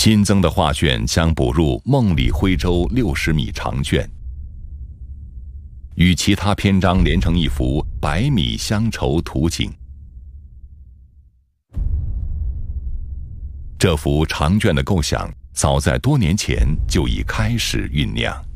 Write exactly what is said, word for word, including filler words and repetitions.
新增的画卷将补入《梦里徽州六十米长卷》，与其他篇章连成一幅百米乡愁图景。这幅长卷的构想早在多年前就已开始酝酿。